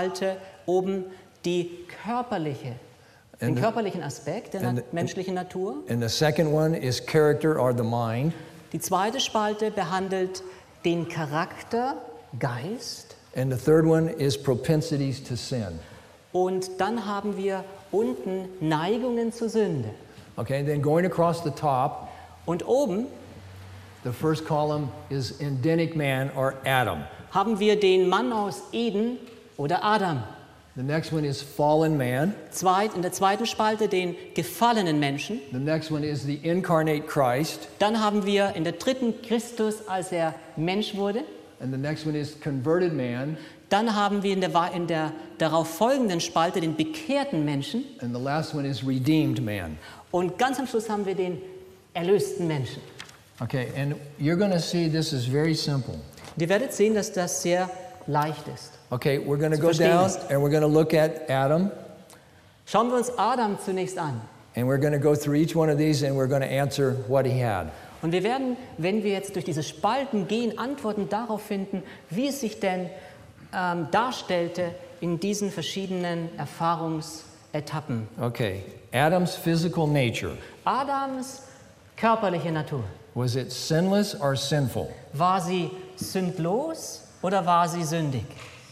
Spalte oben den körperlichen Aspekt der menschlichen Natur. And the second one is character or the mind. Die zweite Spalte behandelt den Charakter, Geist. And the third one is propensities to sin. Und dann haben wir unten Neigungen zur Sünde. Okay, then going across the top, und oben the first column is Edenic man or Adam. Haben wir den Mann aus Eden oder Adam. The next one is fallen man. In der zweiten Spalte den gefallenen Menschen. The next one is the incarnate Christ. Dann haben wir in der dritten Christus, als er Mensch wurde. And the next one is converted man. Dann haben wir in der darauf folgenden Spalte den bekehrten Menschen. And the last one is redeemed man. Und ganz am Schluss haben wir den erlösten Menschen. Okay, and you're going to see this is very simple. Und ihr werdet sehen, dass das sehr leicht ist. Okay, we're going to go down and we're going to look at Adam. Schauen wir uns Adam zunächst an. And we're going to go through each one of these and we're going to answer what he had. Und wir werden, wenn wir jetzt durch diese Spalten gehen, Antworten darauf finden, wie es sich denn darstellte in diesen verschiedenen Erfahrungsetappen. Okay, Adam's physical nature. Adams körperliche Natur. Was it sinless or sinful? War sie sündlos oder war sie sündig?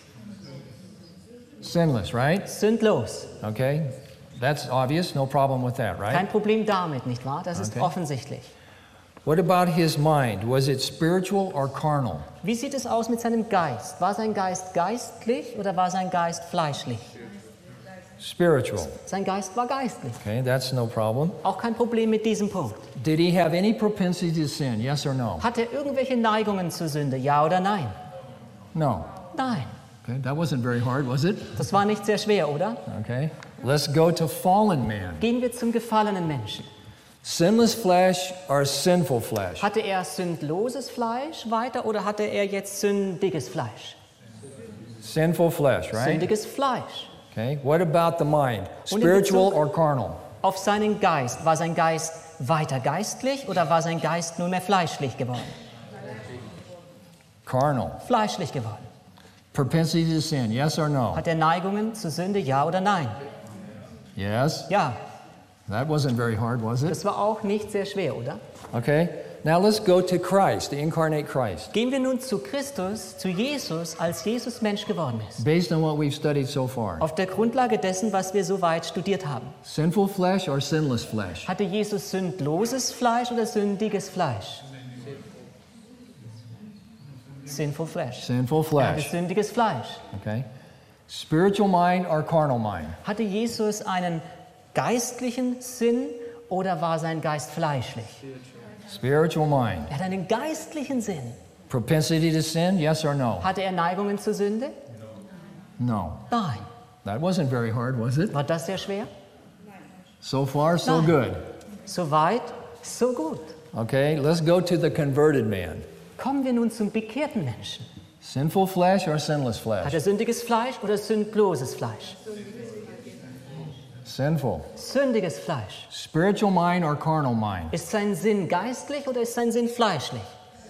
Sinless, right? Sündlos. Okay, that's obvious, no problem with that, right? Kein Problem damit, nicht wahr? Das ist offensichtlich. What about his mind? Was it spiritual or carnal? Wie sieht es aus mit seinem Geist? War sein Geist geistlich oder war sein Geist fleischlich? Spiritual. Sein Geist war geistlich. Okay, that's no problem. Auch kein Problem mit diesem Punkt. Did he have any propensity to sin? Yes or no? Hat er irgendwelche Neigungen zur Sünde? Ja oder nein? No. Nein. Okay, that wasn't very hard, was it? Das war nicht sehr schwer, oder? Okay. Let's go to fallen man. Gehen wir zum gefallenen Menschen. Sinless flesh or sinful flesh? Hatte er sündloses Fleisch weiter oder hatte er jetzt sündiges Fleisch? Sinful flesh, right? Sündiges Fleisch. Okay. What about the mind? Spiritual or carnal? Auf seinen Geist. War sein Geist weiter geistlich oder war sein Geist nur mehr fleischlich geworden? Carnal. Fleischlich geworden. Propensity to sin, yes or no? Hat er Neigungen zur Sünde, ja oder nein? Yes. Ja. That wasn't very hard, was it? Das war auch nicht sehr schwer, oder? Okay. Now let's go to Christ, the incarnate Christ. Gehen wir nun zu Christus, zu Jesus, als Jesus Mensch geworden ist. Based on what we've studied so far. Auf der Grundlage dessen, was wir soweit studiert haben. Sinful flesh or sinless flesh? Hatte Jesus sündloses Fleisch oder sündiges Fleisch? Sinful flesh. Sinful Er hatte flesh. sündiges Fleisch. Okay. Spiritual mind or carnal mind? Hatte Jesus einen geistlichen Sinn oder war sein Geist fleischlich? Spiritual mind. Er hat einen geistlichen Sinn. Propensity to sin, yes or no? Hatte er Neigungen zur Sünde? No. Nein. That wasn't very hard, was it? War das sehr schwer? So far, so Nein. good. So weit, so gut. Okay, let's go to the converted man. Kommen wir nun zum bekehrten Menschen. Sinful flesh or sinless Hat flesh? er sündiges Fleisch oder sündloses Fleisch? Sinful. Sündiges Fleisch. Spiritual mind or carnal mind? Ist sein Sinn geistlich oder ist sein Sinn fleischlich?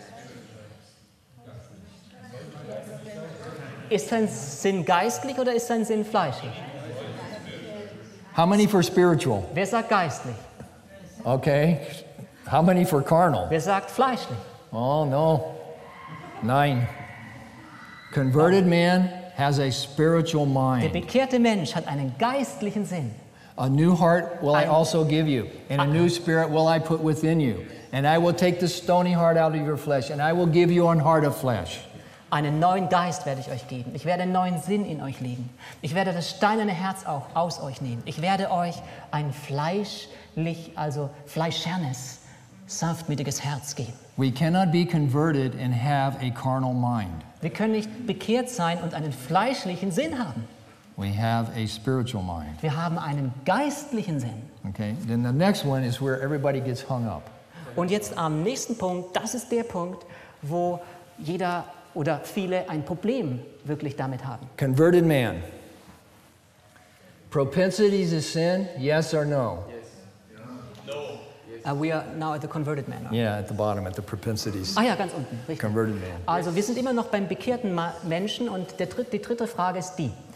Ist sein Sinn geistlich oder ist sein Sinn fleischlich? How many for spiritual? Wer sagt geistlich? Okay. How many for carnal? Wer sagt fleischlich? Oh, no. 9. Converted man has a spiritual Der mind. bekehrte Mensch hat einen geistlichen Sinn. A new heart will I also give you, and a new spirit will I put within you. And I will take the stony heart out of your flesh, and I will give you an heart of flesh. Einen neuen Geist werde ich euch geben. Ich werde einen neuen Sinn in euch legen. Ich werde das steinerne Herz auch aus euch nehmen. Ich werde euch ein fleischlich, also fleischernes, sanftmütiges Herz geben. We cannot be converted and have a carnal mind. Wir können nicht bekehrt sein und einen fleischlichen Sinn haben. We have a spiritual mind. Wir haben einen geistlichen Sinn. Okay, then the next one is where everybody gets hung up. Und jetzt am nächsten Punkt, das ist der Punkt, wo jeder oder viele ein Problem wirklich damit haben. Converted man. Propensities to sin, yes or no? We are now at the converted man. Right? Yeah, at the bottom, at the propensities. Ah ja, ganz unten, richtig. Converted man. Also wir sind immer noch beim bekehrten Menschen und die dritte Frage ist die.